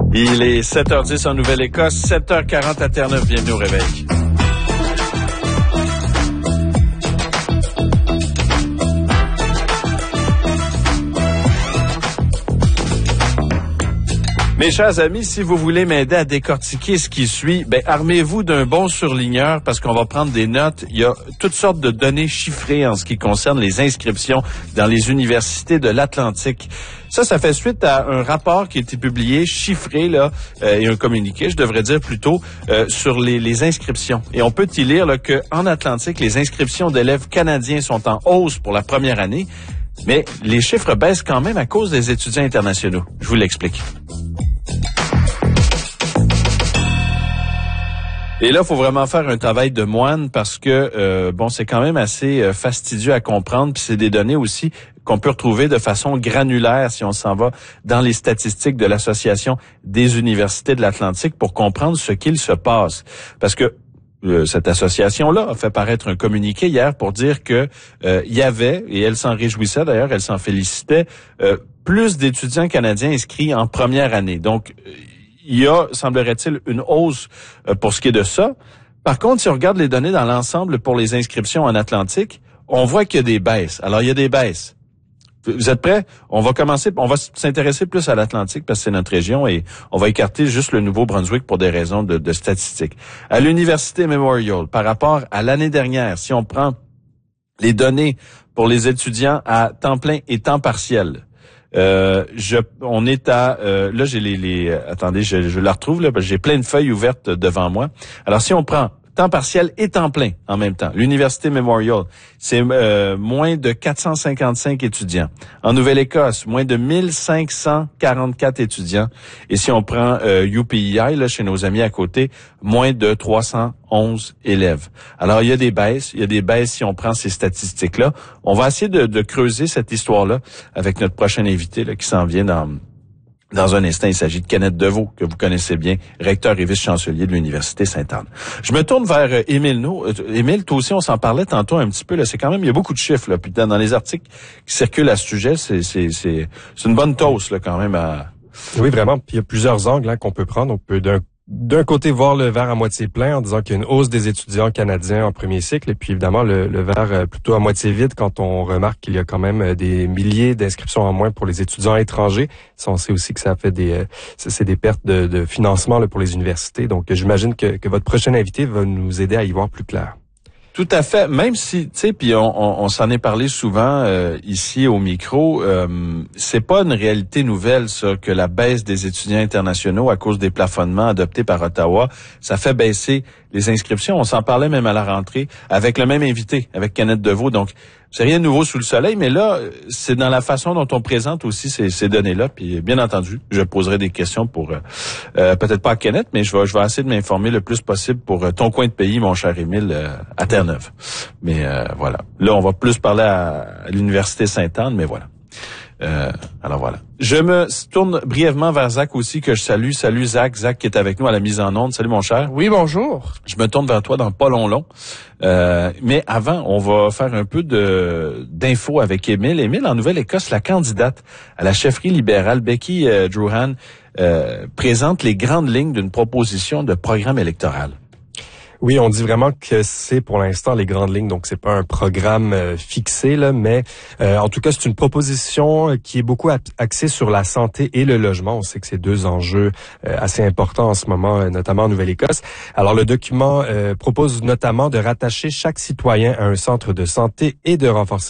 Il est 7h10 en Nouvelle-Écosse, 7h40 à Terre-Neuve. Bienvenue au réveil. Mes chers amis, si vous voulez m'aider à décortiquer ce qui suit, armez-vous d'un bon surligneur parce qu'on va prendre des notes. Il y a toutes sortes de données chiffrées en ce qui concerne les inscriptions dans les universités de l'Atlantique. Ça fait suite à un rapport qui a été publié, chiffré, et un communiqué, je devrais dire plutôt, sur les inscriptions. Et on peut y lire qu'en Atlantique, les inscriptions d'élèves canadiens sont en hausse pour la première année, mais les chiffres baissent quand même à cause des étudiants internationaux. Je vous l'explique. Et là, il faut vraiment faire un travail de moine parce que, c'est quand même assez fastidieux à comprendre. Puis c'est des données aussi qu'on peut retrouver de façon granulaire si on s'en va dans les statistiques de l'Association des universités de l'Atlantique pour comprendre ce qu'il se passe. Parce que cette association-là a fait paraître un communiqué hier pour dire que il y avait, et elle s'en réjouissait d'ailleurs, elle s'en félicitait, plus d'étudiants canadiens inscrits en première année. Donc, il y a, semblerait-il, une hausse pour ce qui est de ça. Par contre, si on regarde les données dans l'ensemble pour les inscriptions en Atlantique, on voit qu'il y a des baisses. Alors, il y a des baisses. Vous êtes prêts? On va s'intéresser plus à l'Atlantique parce que c'est notre région et on va écarter juste le Nouveau-Brunswick pour des raisons de statistiques. À l'Université Memorial, par rapport à l'année dernière, si on prend les données pour les étudiants à temps plein et temps partiel, on est à là j'ai attendez, je la retrouve là parce que j'ai plein de feuilles ouvertes devant moi. Alors si on prend temps partiel et temps plein en même temps, l'Université Memorial, c'est moins de 455 étudiants. En Nouvelle-Écosse, moins de 1544 étudiants. Et si on prend UPEI, là, chez nos amis à côté, moins de 311 élèves. Alors, il y a des baisses si on prend ces statistiques-là. On va essayer de creuser cette histoire-là avec notre prochain invité là, qui s'en vient dans un instant. Il s'agit de Kenneth Deveau, que vous connaissez bien, recteur et vice-chancelier de l'Université Sainte-Anne. Je me tourne vers Émile No. Émile, toi aussi, on s'en parlait tantôt un petit peu. Là, c'est quand même, il y a beaucoup de chiffres. Là, puis dans les articles qui circulent à ce sujet, c'est une bonne toast là, quand même. Oui, vraiment. Puis il y a plusieurs angles qu'on peut prendre. On peut d'un côté voir le verre à moitié plein en disant qu'il y a une hausse des étudiants canadiens en premier cycle et puis évidemment le verre plutôt à moitié vide quand on remarque qu'il y a quand même des milliers d'inscriptions en moins pour les étudiants étrangers. Ça, on sait aussi que ça fait c'est des pertes de financement là, pour les universités. Donc j'imagine que votre prochain invité va nous aider à y voir plus clair. Tout à fait. Même si, tu sais, puis on s'en est parlé souvent ici au micro, c'est pas une réalité nouvelle, ça, que la baisse des étudiants internationaux à cause des plafonnements adoptés par Ottawa, ça fait baisser les inscriptions. On s'en parlait même à la rentrée avec le même invité, avec Kenneth Deveau. Donc, c'est rien de nouveau sous le soleil, mais là, c'est dans la façon dont on présente aussi ces données-là. Puis, bien entendu, je poserai des questions pour, peut-être pas à Kenneth, mais je vais essayer de m'informer le plus possible pour ton coin de pays, mon cher Émile, à Terre-Neuve. Mais voilà. Là, on va plus parler à l'Université Sainte-Anne, mais voilà. Alors voilà. Je me tourne brièvement vers Zach aussi, que je salue. Salut Zach qui est avec nous à la mise en onde. Salut mon cher. Oui, bonjour. Je me tourne vers toi dans pas long. Mais avant, on va faire un peu d'infos avec Émile. Émile, en Nouvelle-Écosse, la candidate à la chefferie libérale, Becky Drouhan, présente les grandes lignes d'une proposition de programme électoral. Oui, on dit vraiment que c'est pour l'instant les grandes lignes, donc c'est pas un programme fixé là, mais en tout cas c'est une proposition qui est beaucoup axée sur la santé et le logement. On sait que c'est deux enjeux assez importants en ce moment, notamment en Nouvelle-Écosse. Alors le document propose notamment de rattacher chaque citoyen à un centre de santé et de renforcer